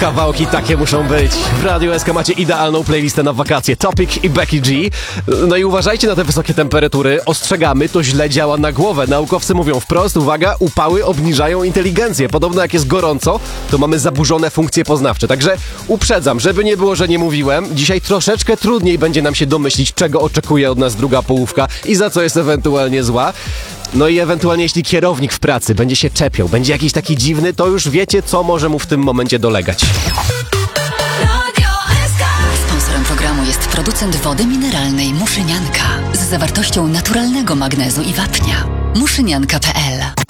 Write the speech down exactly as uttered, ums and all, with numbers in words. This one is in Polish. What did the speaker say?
Kawałki takie muszą być. W Radiu S K macie idealną playlistę na wakacje. Topic i Becky G. No i uważajcie na te wysokie temperatury. Ostrzegamy, to źle działa na głowę. Naukowcy mówią wprost, uwaga, upały obniżają inteligencję. Podobno jak jest gorąco, to mamy zaburzone funkcje poznawcze. Także uprzedzam, żeby nie było, że nie mówiłem. Dzisiaj troszeczkę trudniej będzie nam się domyślić, czego oczekuje od nas druga połówka i za co jest ewentualnie zła. No i ewentualnie jeśli kierownik w pracy będzie się czepiał, będzie jakiś taki dziwny, to już wiecie, co może mu w tym momencie dolegać. Sponsorem programu jest producent wody mineralnej Muszynianka z zawartością naturalnego magnezu i wapnia. muszynianka kropka p l